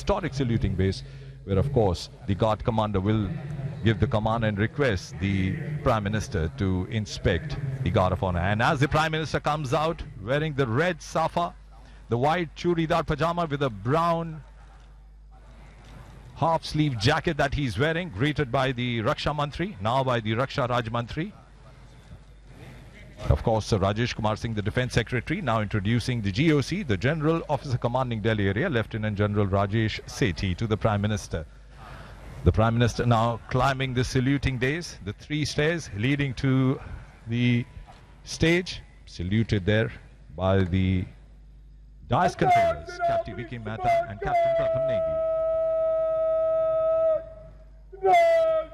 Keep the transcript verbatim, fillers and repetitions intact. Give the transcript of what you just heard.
historic saluting base, where of course the Guard Commander will give the command and request the Prime Minister to inspect the Guard of Honor. And as the Prime Minister comes out wearing the red safa, the white churidar pajama with a brown half sleeve jacket that he's wearing, greeted by the Raksha Mantri, now by the Raksha Raj Mantri. Of course, Sir Rajesh Kumar Singh, the Defence Secretary, now introducing the G O C, the General Officer Commanding Delhi Area, Lieutenant General Rajesh Sethi, to the Prime Minister. The Prime Minister now climbing the saluting dais, the three stairs leading to the stage, saluted there by the dais controllers, Captain Vicky Mehta and Captain Pratham Negi.